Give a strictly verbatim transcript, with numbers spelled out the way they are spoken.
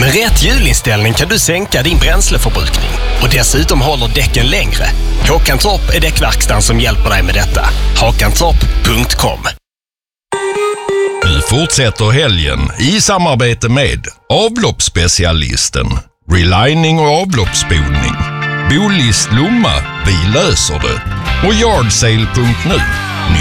Med rätt hjulinställning kan du sänka din bränsleförbrukning och dessutom håller däcken längre. Håkantorp är däckverkstan som hjälper dig med detta. hakantorp punkt com. Nu fortsätter helgen i samarbete med avloppsspecialisten, relining och avloppsspolning, Bolist Lomma, vi löser det, och Yardsale punkt nu.